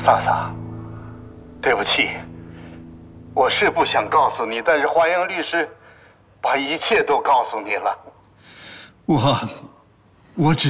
萨萨，对不起，我是不想告诉你，但是华阳律师把一切都告诉你了。 我只